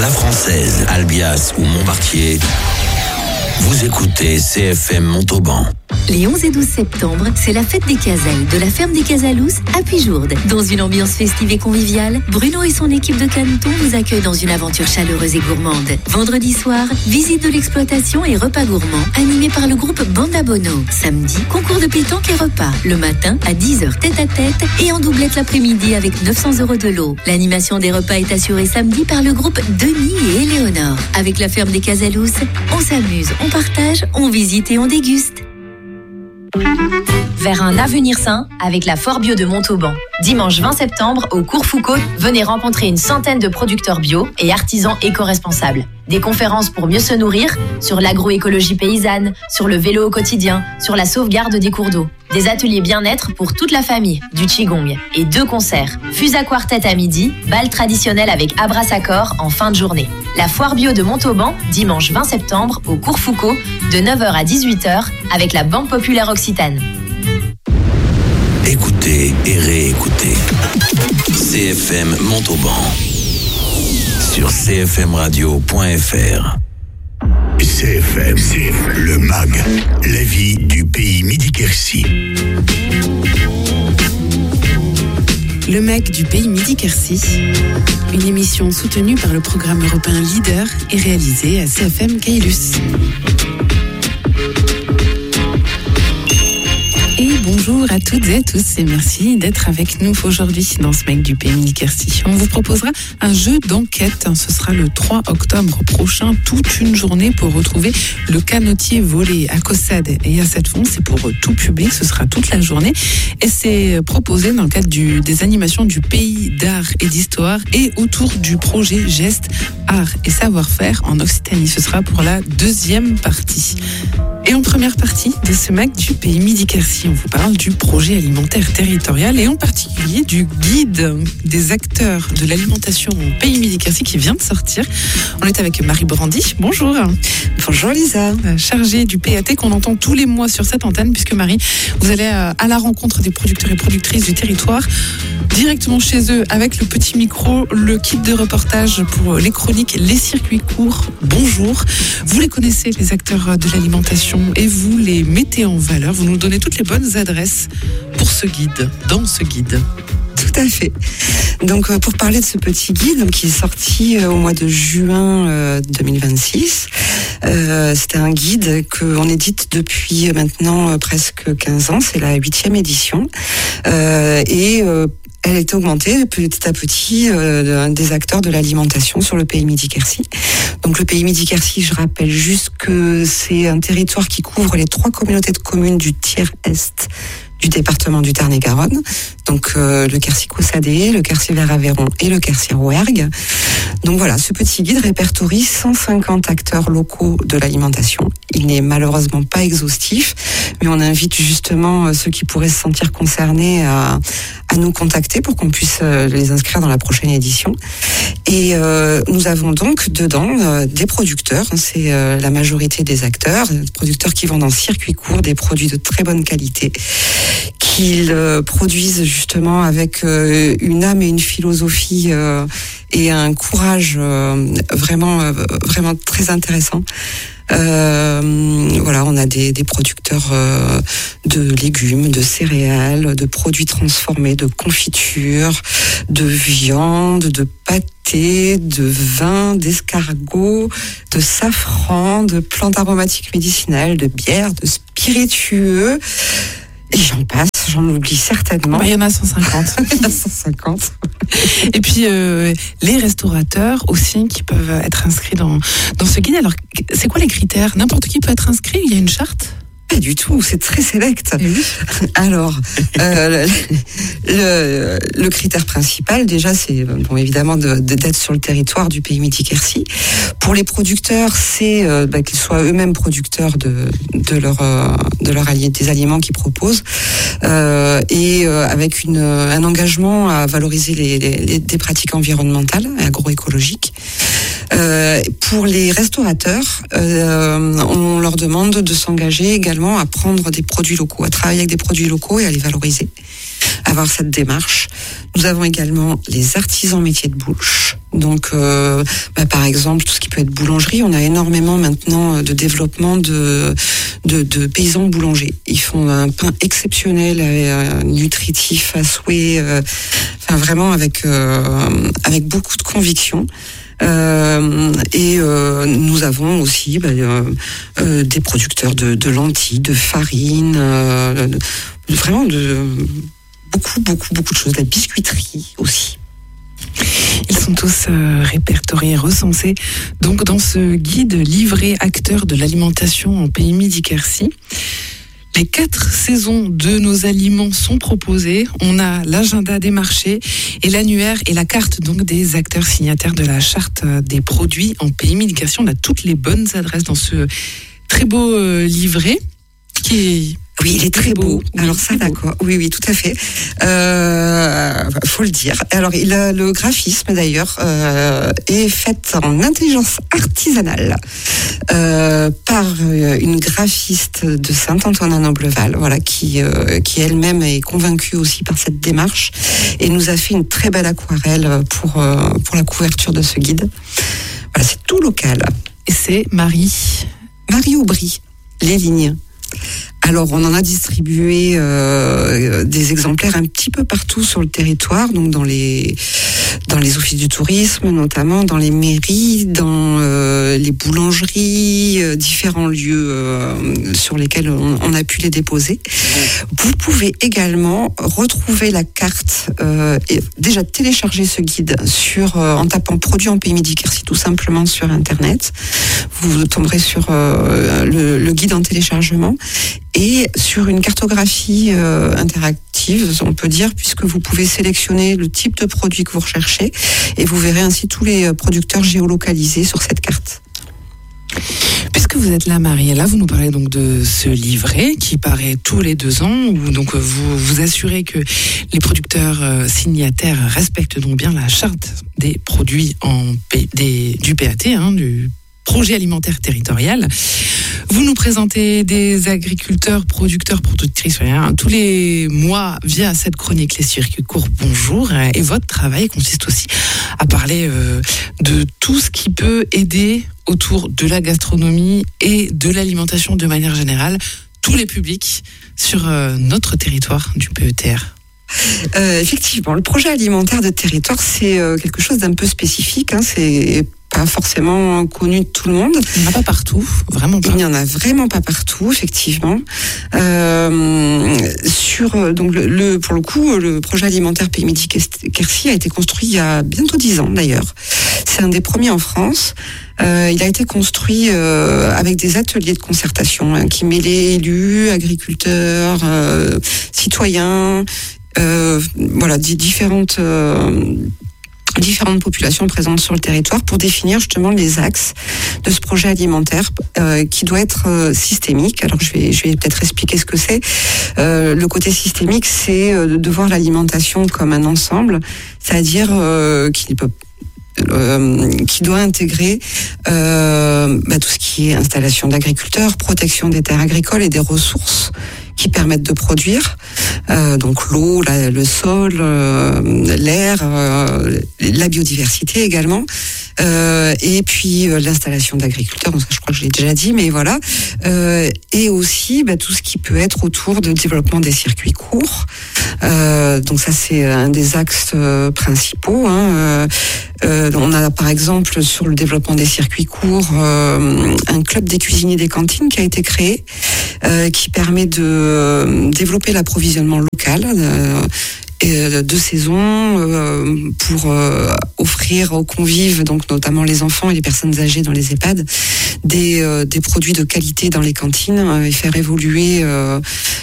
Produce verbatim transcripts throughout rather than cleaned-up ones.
La Française, Albias ou Montmartier, vous écoutez C F M Montauban. Les onze et douze septembre, c'est la fête des Casals de la ferme des Casalous à Pujourde. Dans une ambiance festive et conviviale, Bruno et son équipe de canetons vous accueillent dans une aventure chaleureuse et gourmande. Vendredi soir, visite de l'exploitation et repas gourmands animés par le groupe Banda Bono. Samedi, concours de pétanque et repas. Le matin, à dix heures tête à tête et en doublette l'après-midi avec neuf cents euros de lot. L'animation des repas est assurée samedi par le groupe Denis et Éléonore. Avec la ferme des Casalous, on s'amuse, on partage, on visite et on déguste. Vers un avenir sain avec la Foire Bio de Montauban. Dimanche vingt septembre, au cours Foucault, venez rencontrer une centaine de producteurs bio et artisans éco-responsables. Des conférences pour mieux se nourrir, sur l'agroécologie paysanne, sur le vélo au quotidien, sur la sauvegarde des cours d'eau. Des ateliers bien-être pour toute la famille, du Qigong. Et deux concerts. Fusa Quartet à midi, bal traditionnel avec Abrassacor en fin de journée. La Foire Bio de Montauban, dimanche vingt septembre, au cours Foucault, de neuf heures à dix-huit heures, avec la Banque Populaire Occitane. Écoutez et réécoutez C F M Montauban sur c f m radio point f r. C F M, C F M, le M A G, la vie du pays Midi-Quercy. Le M A G du pays Midi-Quercy, une émission soutenue par le programme européen Leader et réalisée à C F M Caylus. Et bonjour à toutes et à tous et merci d'être avec nous aujourd'hui dans ce M A G du pays Midi-Quercy. On vous proposera un jeu d'enquête. Ce sera le trois octobre prochain, toute une journée pour retrouver le canotier volé à Caussade et à Sept-Fonds. C'est pour tout public, ce sera toute la journée et c'est proposé dans le cadre du, des animations du pays d'art et d'histoire et autour du projet Gestes, Art et Savoir-faire en Occitanie. Ce sera pour la deuxième partie. Et en première partie de ce M A G du pays Midi-Quercy, on vous parle du projet alimentaire territorial et en particulier du guide des acteurs de l'alimentation au pays Midi-Quercy qui vient de sortir. On est avec Marie Brandy. Bonjour. Bonjour Lisa. Chargée du P A T qu'on entend tous les mois sur cette antenne, puisque Marie, vous allez à la rencontre des producteurs et productrices du territoire, directement chez eux avec le petit micro, le kit de reportage pour les chroniques, les circuits courts. Bonjour. Vous les connaissez, les acteurs de l'alimentation, et vous les mettez en valeur. Vous nous donnez toutes les bonnes adresses pour ce guide, dans ce guide. Tout à fait. Donc pour parler de ce petit guide donc, qui est sorti au mois de juin euh, deux mille vingt-six, euh, c'était un guide qu'on édite depuis maintenant euh, presque quinze ans, c'est la huitième édition. Euh, et euh, elle est augmentée petit à petit euh, des acteurs de l'alimentation sur le pays Midi-Quercy. Donc le pays Midi-Quercy, je rappelle juste que c'est un territoire qui couvre les trois communautés de communes du tiers est du département du Tarn-et-Garonne, donc euh, le Quercy-Caussadet, le Quercy-Vert-Aveyron et le Quercy-Rouergue. Donc voilà, ce petit guide répertorie cent cinquante acteurs locaux de l'alimentation. Il n'est malheureusement pas exhaustif, mais on invite justement ceux qui pourraient se sentir concernés à, à nous contacter pour qu'on puisse les inscrire dans la prochaine édition. Et euh, nous avons donc dedans euh, des producteurs, c'est euh, la majorité des acteurs, des producteurs qui vendent en circuit court des produits de très bonne qualité, qu'ils euh, produisent justement avec euh, une âme et une philosophie euh, et un courage euh, vraiment euh, vraiment très intéressant. Euh, voilà, on a des, des producteurs euh, de légumes, de céréales, de produits transformés, de confitures, de viande, de pâté, de vin, d'escargots, de safran, de plantes aromatiques médicinales, de bières, de spiritueux. Et j'en passe, j'en oublie certainement. Bah, il y en a cent cinquante. Il y en a cent cinquante. Et puis, euh, les restaurateurs aussi qui peuvent être inscrits dans, dans ce guide. Alors, c'est quoi les critères ? N'importe qui peut être inscrit ? Il y a une charte ? Pas du tout, c'est très sélect. Oui. Alors, euh, le, le, le critère principal, déjà, c'est bon, évidemment de, de, d'être sur le territoire du pays Midi-Quercy. Pour les producteurs, c'est euh, bah, qu'ils soient eux-mêmes producteurs de, de leur, euh, de leur allié, des aliments qu'ils proposent, euh, et euh, avec une, un engagement à valoriser les, les, les pratiques environnementales et agroécologiques. Euh, pour les restaurateurs, euh, on leur demande de s'engager également à prendre des produits locaux, à travailler avec des produits locaux et à les valoriser, avoir cette démarche. Nous avons également les artisans métiers de bouche, Donc, euh, bah, par exemple, tout ce qui peut être boulangerie, on a énormément maintenant de développement de, de, de paysans boulangers. Ils font un pain exceptionnel, euh, nutritif à souhait, euh, enfin vraiment avec euh, avec beaucoup de conviction. Euh, et euh, nous avons aussi bah, euh, euh, des producteurs de, de lentilles, de farine, euh, de, vraiment de beaucoup, beaucoup, beaucoup de choses. La biscuiterie aussi. Ils sont tous euh, répertoriés, recensés donc dans ce guide livret acteur de l'alimentation en Pays Midi-Quercy. Les quatre saisons de nos aliments sont proposées. On a l'agenda des marchés et l'annuaire et la carte donc des acteurs signataires de la charte des produits en Pays Midi-Quercy. On a toutes les bonnes adresses dans ce très beau euh, livret qui est... Oui, il est très beau. Oui, Alors ça, d'accord. Oui, oui, tout à fait. Euh, faut le dire. Alors, il a le graphisme d'ailleurs euh, est fait en intelligence artisanale euh, par une graphiste de Saint-Antonin-en-Bloval, voilà, qui euh, qui elle-même est convaincue aussi par cette démarche et nous a fait une très belle aquarelle pour euh, pour la couverture de ce guide. Voilà, c'est tout local. Et c'est Marie. Marie Aubry, les lignes. Alors, on en a distribué euh, des exemplaires un petit peu partout sur le territoire, donc dans les dans les offices du tourisme, notamment dans les mairies, dans euh, les boulangeries, euh, différents lieux euh, sur lesquels on, on a pu les déposer. Vous pouvez également retrouver la carte, euh, et déjà télécharger ce guide sur euh, en tapant produits en Pays Midi-Quercy tout simplement sur Internet. Vous tomberez sur euh, le, le guide en téléchargement. Et sur une cartographie euh, interactive, on peut dire, puisque vous pouvez sélectionner le type de produit que vous recherchez et vous verrez ainsi tous les producteurs géolocalisés sur cette carte. Puisque vous êtes là, Mariella, vous nous parlez donc de ce livret qui paraît tous les deux ans, où donc vous vous assurez que les producteurs signataires respectent donc bien la charte des produits en P, des, du P A T, hein, du projet alimentaire territorial. Vous nous présentez des agriculteurs, producteurs, productrices, hein, tous les mois via cette chronique Les Circuits Courts. Bonjour. Et votre travail consiste aussi à parler euh, de tout ce qui peut aider autour de la gastronomie et de l'alimentation de manière générale, tous les publics sur euh, notre territoire du P E T R. Euh, effectivement, le projet alimentaire de territoire, c'est euh, quelque chose d'un peu spécifique. Hein, c'est pas forcément connu de tout le monde. Il n'y en a pas partout, vraiment pas. Il n'y en a vraiment pas partout, effectivement. Euh, sur donc le, le pour le coup, le projet alimentaire Pays Midi-Quercy a été construit il y a bientôt dix ans d'ailleurs. C'est un des premiers en France. Euh, il a été construit euh, avec des ateliers de concertation hein, qui mêlaient élus, agriculteurs, euh, citoyens, euh, voilà, différentes. Euh, différentes populations présentes sur le territoire pour définir justement les axes de ce projet alimentaire euh, qui doit être euh, systémique. Alors je vais, je vais peut-être expliquer ce que c'est. Euh, le côté systémique, c'est euh, de voir l'alimentation comme un ensemble, c'est-à-dire euh, qu'il peut Euh, qui doit intégrer euh, bah, tout ce qui est installation d'agriculteurs, protection des terres agricoles et des ressources qui permettent de produire, euh, donc l'eau, la, le sol, euh, l'air, euh, la biodiversité également, euh, et puis euh, l'installation d'agriculteurs, donc ça je crois que je l'ai déjà dit, mais voilà, euh, et aussi bah, tout ce qui peut être autour du développement des circuits courts, euh, donc ça c'est un des axes euh, principaux, hein, euh, euh, on a par exemple sur le développement des circuits courts euh, un club des cuisiniers des cantines qui a été créé, euh, qui permet de euh, développer l'approvisionnement local euh, et de saison euh, pour euh, offrir aux convives, donc notamment les enfants et les personnes âgées dans les EHPAD, des, euh, des produits de qualité dans les cantines euh, et faire évoluer euh,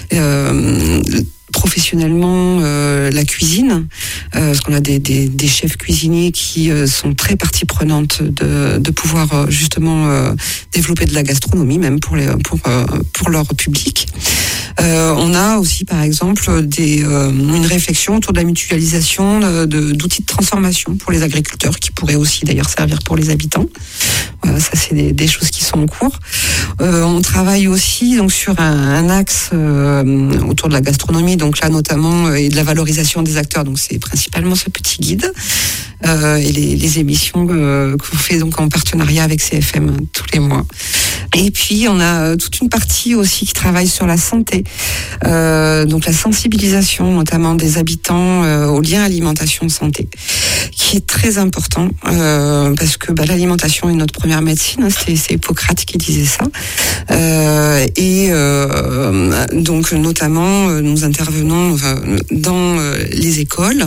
euh, professionnellement euh, la cuisine, euh, parce qu'on a des, des, des chefs cuisiniers qui euh, sont très partie prenante de, de pouvoir euh, justement euh, développer de la gastronomie même pour, les, pour, euh, pour leur public. Euh, on a aussi par exemple des, euh, une réflexion autour de la mutualisation de, de, d'outils de transformation pour les agriculteurs qui pourraient aussi d'ailleurs servir pour les habitants. Voilà, ça c'est des, des choses qui sont en cours. Euh, on travaille aussi donc sur un, un axe euh, autour de la gastronomie, donc là notamment, et de la valorisation des acteurs. Donc c'est principalement ce petit guide euh, et les, les émissions euh, qu'on fait donc en partenariat avec C F M tous les mois. Et puis on a toute une partie aussi qui travaille sur la santé, euh, donc la sensibilisation notamment des habitants euh, au lien alimentation-santé, qui est très important euh, parce que bah, l'alimentation est notre première médecine, hein, c'est, c'est Hippocrate qui disait ça. Euh, et euh, donc notamment nous intervenons dans les écoles.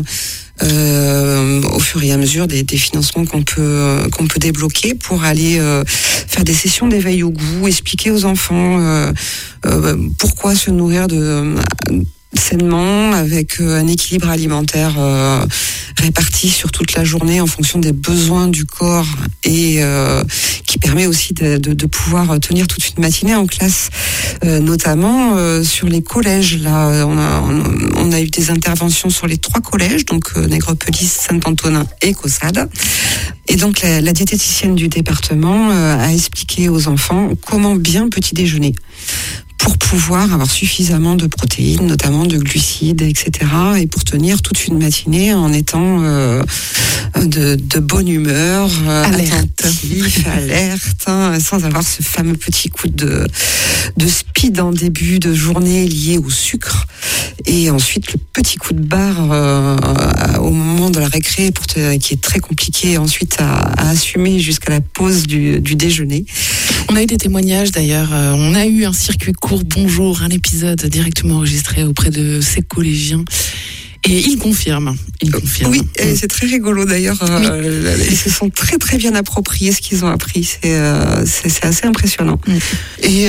Euh, au fur et à mesure des, des financements qu'on peut euh, qu'on peut débloquer pour aller euh, faire des sessions d'éveil au goût, expliquer aux enfants euh, euh, pourquoi se nourrir de euh, sainement avec un équilibre alimentaire euh, réparti sur toute la journée en fonction des besoins du corps et euh, qui permet aussi de, de, de pouvoir tenir toute une matinée en classe, euh, notamment euh, sur les collèges. Là, on a, on a eu des interventions sur les trois collèges, donc euh, Nègrepelisse, Saint-Antonin et Caussade. Et donc la, la diététicienne du département euh, a expliqué aux enfants comment bien petit déjeuner pour pouvoir avoir suffisamment de protéines, notamment de glucides, et cetera, et pour tenir toute une matinée en étant euh, de, de bonne humeur, alerte. attentif, alerte, hein, sans avoir ce fameux petit coup de, de speed en début de journée lié au sucre, et ensuite le petit coup de barre euh, au moment de la récré, pour te, qui est très compliqué ensuite à, à assumer jusqu'à la pause du, du déjeuner. On a eu des témoignages d'ailleurs, euh, on a eu un circuit court Bonjour, un épisode directement enregistré auprès de ces collégiens. Et ils confirment. Ils confirment. Oui, et c'est très rigolo d'ailleurs. Oui. Euh, ils se sont très très bien appropriés ce qu'ils ont appris. C'est, euh, c'est, c'est assez impressionnant. Mm. Et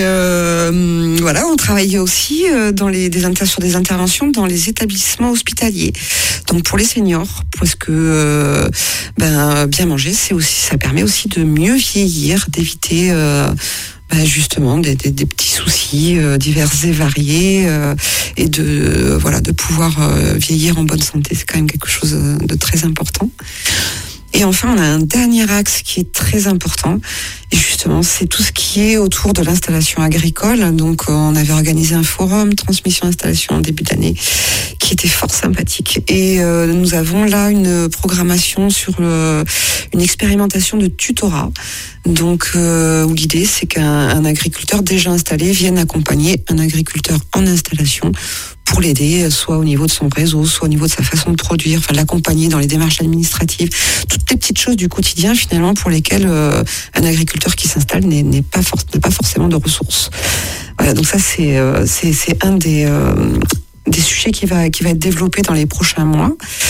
euh, voilà, on travaillait aussi dans les, des, sur des interventions dans les établissements hospitaliers. Donc pour les seniors, parce que euh, ben, bien manger, c'est aussi, ça permet aussi de mieux vieillir, d'éviter... Euh, Bah justement des, des, des petits soucis euh, divers et variés euh, et de euh, voilà de pouvoir euh, vieillir en bonne santé, c'est quand même quelque chose de très important. Et enfin, on a un dernier axe qui est très important. Et justement, c'est tout ce qui est autour de l'installation agricole. Donc, on avait organisé un forum transmission-installation en début d'année qui était fort sympathique. Et euh, nous avons là une programmation sur le, une expérimentation de tutorat. Donc, euh, où l'idée, c'est qu'un un agriculteur déjà installé vienne accompagner un agriculteur en installation pour l'aider, soit au niveau de son réseau, soit au niveau de sa façon de produire, enfin l'accompagner dans les démarches administratives, toutes les petites choses du quotidien finalement pour lesquelles euh, un agriculteur qui s'installe n'est, n'est pas for- n'a pas forcément de ressources. Voilà, donc ça c'est euh, c'est, c'est un des euh, des sujets qui va qui va être développé dans les prochains mois,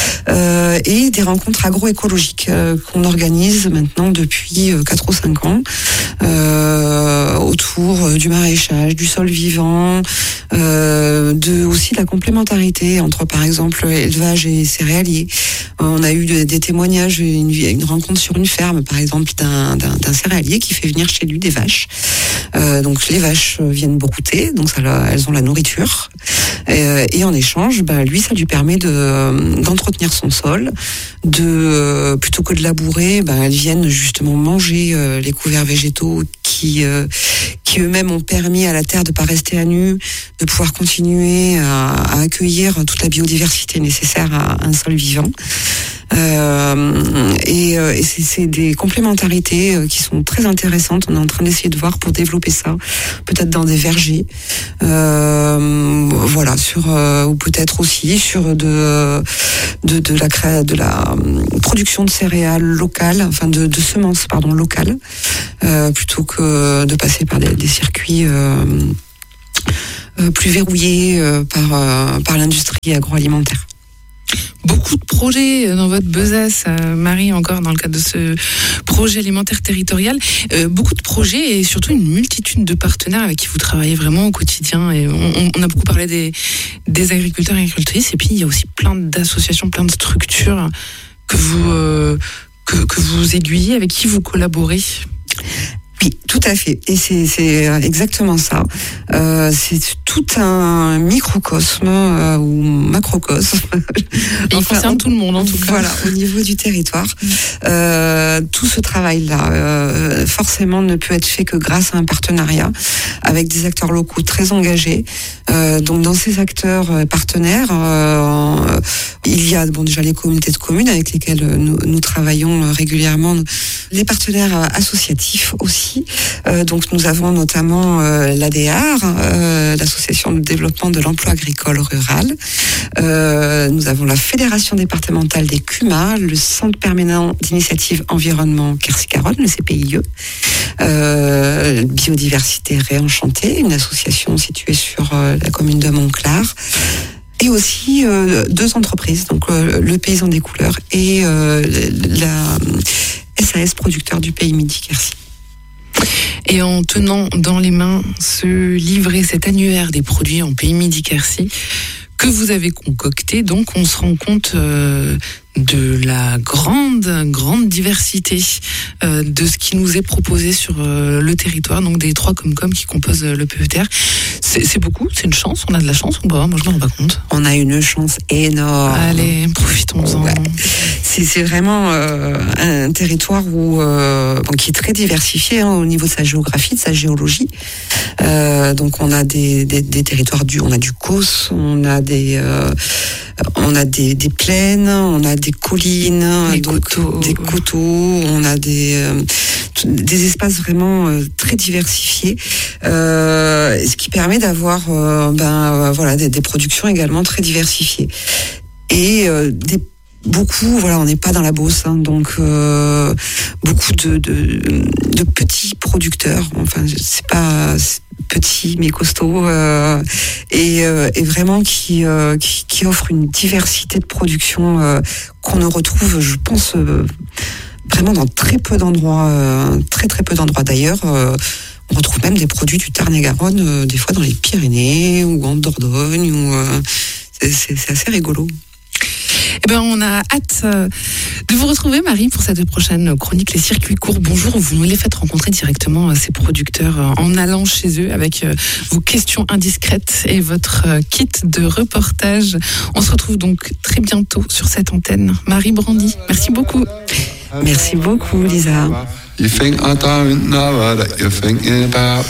euh, et des rencontres agroécologiques euh, qu'on organise maintenant depuis euh, quatre ou cinq ans euh, autour du maraîchage, du sol vivant, euh, de aussi la complémentarité entre par exemple élevage et céréalier. On a eu des témoignages, une, une rencontre sur une ferme par exemple d'un, d'un, d'un céréalier qui fait venir chez lui des vaches. Euh, donc les vaches viennent brouter, donc ça, elles ont la nourriture. Et, et en échange, bah, lui, ça lui permet de, d'entretenir son sol, de plutôt que de labourer, bah, elles viennent justement manger euh, les couverts végétaux qui, euh, qui eux-mêmes ont permis à la terre de pas rester à nu, de pouvoir continuer à, à accueillir toute la biodiversité nécessaire à un sol vivant. Euh, et, et c'est, c'est des complémentarités qui sont très intéressantes. On est en train d'essayer de voir pour développer ça, peut-être dans des vergers, euh, voilà, sur euh, ou peut-être aussi sur de de, de la cré- de la production de céréales locales, enfin de, de semences pardon locales, euh, plutôt que de passer par des, des circuits euh, euh, plus verrouillés euh, par euh, par l'industrie agroalimentaire. Beaucoup de projets dans votre besace, Marie, encore dans le cadre de ce projet alimentaire territorial. Euh, beaucoup de projets et surtout une multitude de partenaires avec qui vous travaillez vraiment au quotidien. Et on, on a beaucoup parlé des, des agriculteurs et agricultrices. Et puis, il y a aussi plein d'associations, plein de structures que vous, euh, que, que vous aiguillez, avec qui vous collaborez. Oui, tout à fait. Et c'est, c'est exactement ça. Euh, c'est tout un microcosme euh, ou macrocosme. Et il enfin, concerne tout le monde, en tout cas. Voilà, au niveau du territoire. Euh, tout ce travail-là, euh, forcément, ne peut être fait que grâce à un partenariat avec des acteurs locaux très engagés. Euh, donc, dans ces acteurs euh, partenaires, euh, il y a bon déjà les communautés de communes avec lesquelles nous, nous travaillons régulièrement, les partenaires associatifs aussi. Euh, donc, nous avons notamment euh, l'A D R, euh, l'association de développement de l'emploi agricole rural. Euh, nous avons la fédération départementale des C U M A, le centre permanent d'initiative environnement Quercy-Garonne, le C P I E, euh, Biodiversité Réenchantée, une association située sur euh, la commune de Montclar, et aussi euh, deux entreprises, donc euh, le Paysan des Couleurs et euh, la S A S Producteur du Pays Midi Quercy. Et en tenant dans les mains ce livret, cet annuaire des produits en Pays Midi Quercy, que vous avez concocté, donc on se rend compte euh, de la grande, grande diversité euh, de ce qui nous est proposé sur euh, le territoire, donc des trois Comcom qui composent euh, le P E T R. C'est, c'est beaucoup, c'est une chance, on a de la chance ou pas? Moi je m'en rends pas compte. On a une chance énorme. Allez, profitons-en. Ouais. C'est, c'est vraiment euh, un territoire où, euh, bon, qui est très diversifié hein, au niveau de sa géographie, de sa géologie. Euh, donc on a des, des, des territoires du, on a du Causse, on a des, euh, on a des, des plaines, on a des collines, des donc, coteaux, des coteaux, on a des, euh, des espaces vraiment euh, très diversifiés, euh, ce qui permet d'avoir, euh, ben voilà, des, des productions également très diversifiées et euh, des beaucoup, voilà, on n'est pas dans la Beauce, hein, donc euh, beaucoup de, de, de petits producteurs. Enfin, c'est pas c'est petit mais costaud euh, et, euh, et vraiment qui, euh, qui qui offre une diversité de production euh, qu'on ne retrouve, je pense, euh, vraiment dans très peu d'endroits, euh, très très peu d'endroits d'ailleurs. Euh, on retrouve même des produits du Tarn-et-Garonne, euh, des fois dans les Pyrénées ou en Dordogne. Ou, euh, c'est, c'est, c'est assez rigolo. Eh ben, on a hâte de vous retrouver, Marie, pour cette prochaine chronique Les Circuits Courts. Bonjour, vous nous les faites rencontrer directement ces producteurs en allant chez eux avec vos questions indiscrètes et votre kit de reportage. On se retrouve donc très bientôt sur cette antenne. Marie Brandy, merci beaucoup. Merci beaucoup, Lisa. You think I don't know that you're thinking about